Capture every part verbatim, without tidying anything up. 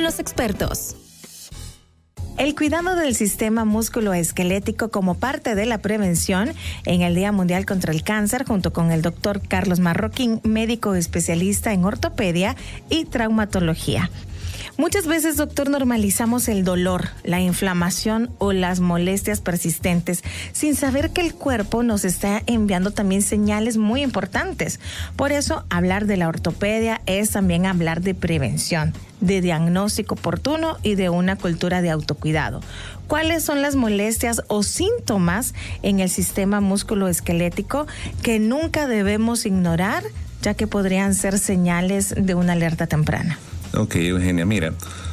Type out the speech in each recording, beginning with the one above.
los expertos. El cuidado del sistema músculo-esquelético como parte de la prevención en el Día Mundial contra el Cáncer, junto con el doctor Carlos Marroquín, médico especialista en ortopedia y traumatología. Muchas veces, doctor, normalizamos el dolor, la inflamación o las molestias persistentes sin saber que el cuerpo nos está enviando también señales muy importantes. Por eso, hablar de la ortopedia es también hablar de prevención, de diagnóstico oportuno y de una cultura de autocuidado. ¿Cuáles son las molestias o síntomas en el sistema músculo-esquelético que nunca debemos ignorar, ya que podrían ser señales de una alerta temprana? Ok, Eugenia, mira,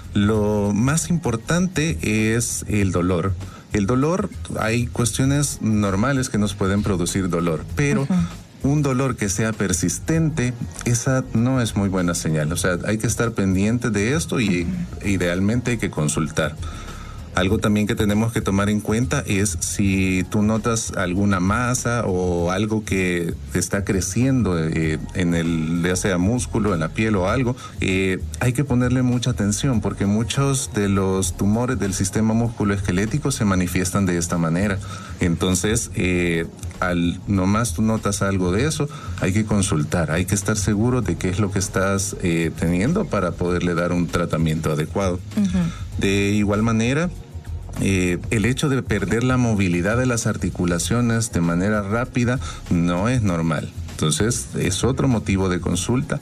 lo más importante es el dolor. El dolor, hay cuestiones normales que nos pueden producir dolor, pero uh-huh. un dolor que sea persistente, esa no es muy buena señal. O sea, hay que estar pendiente de esto y uh-huh. idealmente hay que consultar. Algo también que tenemos que tomar en cuenta es si tú notas alguna masa o algo que está creciendo eh, en el, ya sea músculo, en la piel o algo, eh, hay que ponerle mucha atención porque muchos de los tumores del sistema músculo-esquelético se manifiestan de esta manera. Entonces, eh, al nomás tú notas algo de eso, hay que consultar, hay que estar seguro de qué es lo que estás eh, teniendo para poderle dar un tratamiento adecuado. Uh-huh. De igual manera, Eh, el hecho de perder la movilidad de las articulaciones de manera rápida no es normal. Entonces, es otro motivo de consulta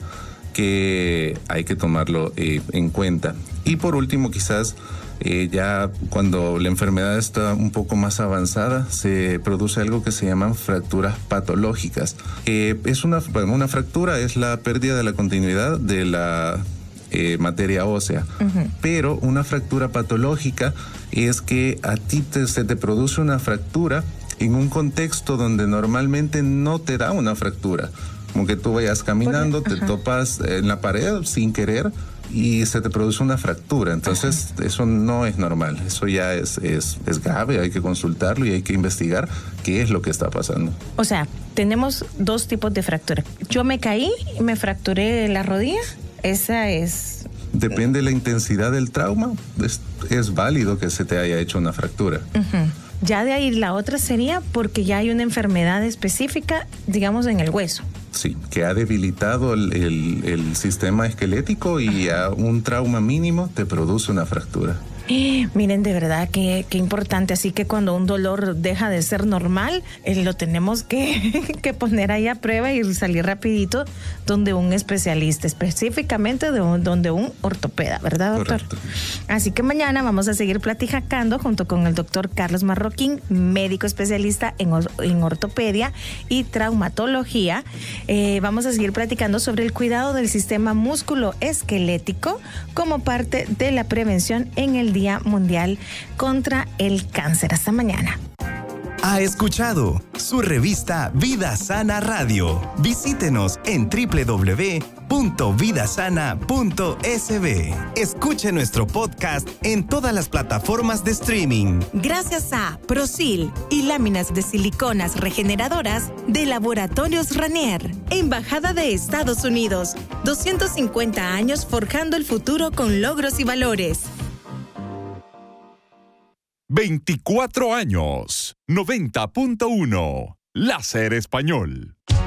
que hay que tomarlo eh, en cuenta. Y por último, quizás eh, ya cuando la enfermedad está un poco más avanzada, se produce algo que se llaman fracturas patológicas. Eh, es una, bueno, una fractura es la pérdida de la continuidad de la Eh, materia ósea, uh-huh. pero una fractura patológica es que a ti te, se te produce una fractura en un contexto donde normalmente no te da una fractura, como que tú vayas caminando, uh-huh. te topas en la pared sin querer y se te produce una fractura. Entonces, uh-huh. eso no es normal, eso ya es, es, es grave, hay que consultarlo y hay que investigar qué es lo que está pasando. O sea, tenemos dos tipos de fractura. Yo me caí y me fracturé la rodilla. Esa es... Depende de la intensidad del trauma, es, es válido que se te haya hecho una fractura. Uh-huh. Ya de ahí la otra sería porque ya hay una enfermedad específica, digamos, en el hueso. Sí, que ha debilitado el, el, el sistema esquelético y uh-huh. a un trauma mínimo te produce una fractura. Eh, miren, de verdad que, que importante. Así que cuando un dolor deja de ser normal, eh, lo tenemos que, que poner ahí a prueba y salir rapidito donde un especialista, específicamente de un, donde un ortopeda, ¿verdad, doctor? Correcto. Así que mañana vamos a seguir platicando junto con el doctor Carlos Marroquín, médico especialista en, en ortopedia y traumatología. Eh, vamos a seguir platicando sobre el cuidado del sistema músculo-esquelético como parte de la prevención en el Día Mundial contra el Cáncer. Hasta mañana. Ha escuchado su revista Vida Sana Radio. Visítenos en doble u doble u doble u punto vida sana punto s b. Escuche nuestro podcast en todas las plataformas de streaming. Gracias a Prosil y láminas de siliconas regeneradoras de Laboratorios Ranier. Embajada de Estados Unidos. doscientos cincuenta años forjando el futuro con logros y valores. veinticuatro años, noventa punto uno, Láser Español.